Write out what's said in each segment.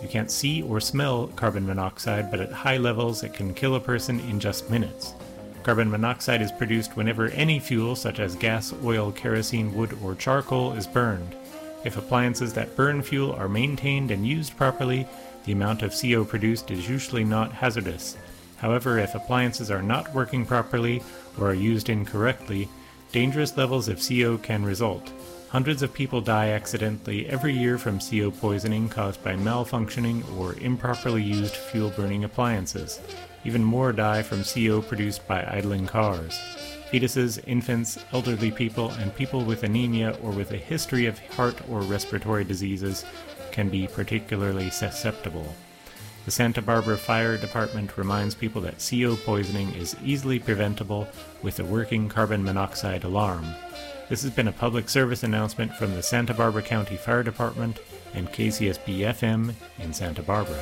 You can't see or smell carbon monoxide, but at high levels it can kill a person in just minutes. Carbon monoxide is produced whenever any fuel, such as gas, oil, kerosene, wood, or charcoal, is burned. If appliances that burn fuel are maintained and used properly, the amount of CO produced is usually not hazardous. However, if appliances are not working properly or are used incorrectly, dangerous levels of CO can result. Hundreds of people die accidentally every year from CO poisoning caused by malfunctioning or improperly used fuel-burning appliances. Even more die from CO produced by idling cars. Fetuses, infants, elderly people, and people with anemia or with a history of heart or respiratory diseases can be particularly susceptible. The Santa Barbara Fire Department reminds people that CO poisoning is easily preventable with a working carbon monoxide alarm. This has been a public service announcement from the Santa Barbara County Fire Department and KCSB-FM in Santa Barbara.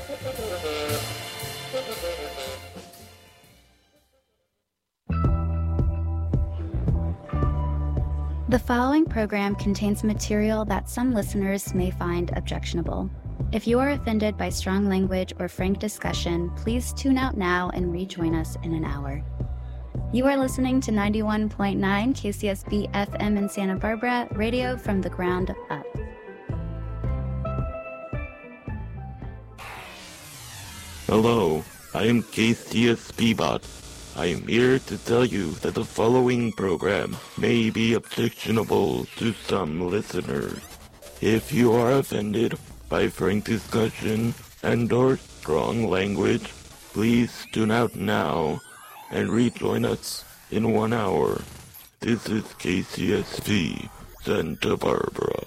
The following program contains material that some listeners may find objectionable. If you are offended by strong language or frank discussion, please tune out now and rejoin us in an hour. You are listening to 91.9 KCSB FM in Santa Barbara, radio from the ground up. Hello, I am KCSB Bot. I am here to tell you that the following program may be objectionable to some listeners. If you are offended by frank discussion and/or strong language, please tune out now and rejoin us in 1 hour. This is KCSB Santa Barbara.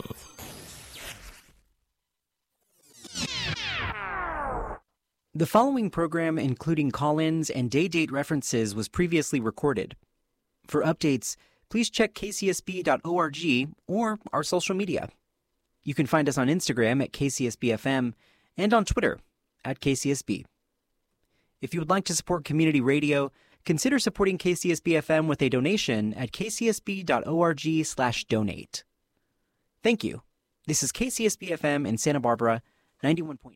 The following program, including call-ins and day-date references, was previously recorded. For updates, please check kcsb.org or our social media. You can find us on Instagram at KCSBFM and on Twitter at KCSB. If you would like to support community radio, consider supporting KCSB-FM with a donation at kcsb.org/donate. Thank you. This is KCSB-FM in Santa Barbara, 91.9.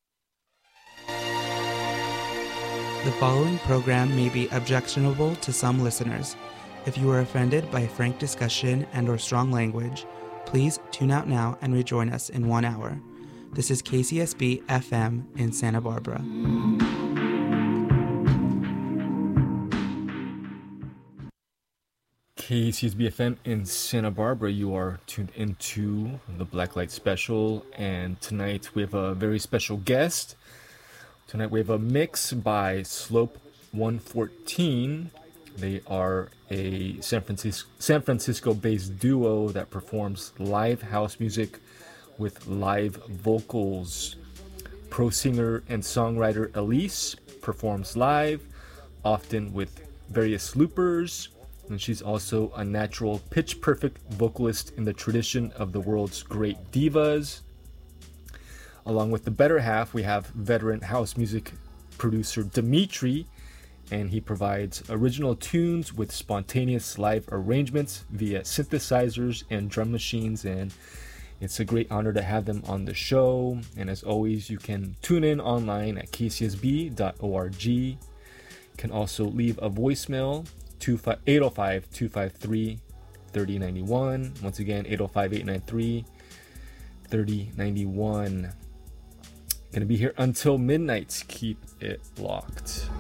The following program may be objectionable to some listeners. If you are offended by frank discussion and/or strong language, please tune out now and rejoin us in 1 hour. This is KCSB-FM in Santa Barbara. KCSB-FM in Santa Barbara, you are tuned into the Blacklight Special, and tonight we have a very special guest. Tonight we have a mix by Slope 114. They are a San Francisco-based duo that performs live house music with live vocals. Pro singer and songwriter Elise performs live, often with various loopers, and she's also a natural pitch-perfect vocalist in the tradition of the world's great divas. Along with the better half, we have veteran house music producer Dimitri, and he provides original tunes with spontaneous live arrangements via synthesizers and drum machines, and it's a great honor to have them on the show. And as always, you can tune in online at kcsb.org. You can also leave a voicemail, 805-253-3091. Once again, 805-893-3091. Gonna be here until midnight. Keep it locked.